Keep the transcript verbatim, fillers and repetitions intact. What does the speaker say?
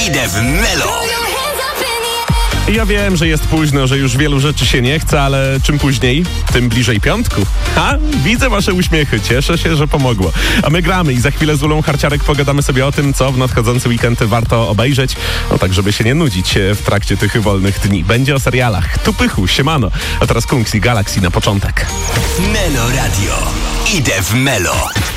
Idę w Melo. Ja wiem, że jest późno, że już wielu rzeczy się nie chce, ale czym później, tym bliżej piątku. Ha? Widzę wasze uśmiechy, cieszę się, że pomogło. A my gramy i za chwilę z Ulą Harciarek pogadamy sobie o tym, co w nadchodzący weekend warto obejrzeć, no tak, żeby się nie nudzić w trakcie tych wolnych dni. Będzie o serialach. Tu pychu, siemano. A teraz Kungs i Galaxy na początek. Melo Radio. Idę w Melo.